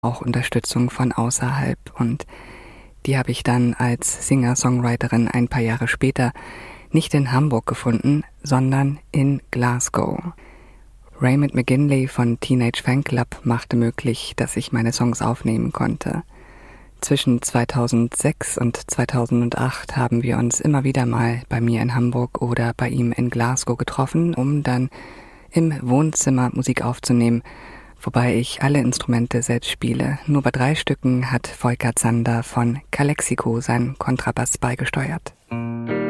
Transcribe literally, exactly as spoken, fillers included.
auch Unterstützung von außerhalb, und die habe ich dann als Singer-Songwriterin ein paar Jahre später nicht in Hamburg gefunden, sondern in Glasgow. Raymond McGinley von Teenage Fanclub machte möglich, dass ich meine Songs aufnehmen konnte. Zwischen zweitausendsechs und zweitausendacht haben wir uns immer wieder mal bei mir in Hamburg oder bei ihm in Glasgow getroffen, um dann im Wohnzimmer Musik aufzunehmen, wobei ich alle Instrumente selbst spiele. Nur bei drei Stücken hat Volker Zander von Calexico seinen Kontrabass beigesteuert.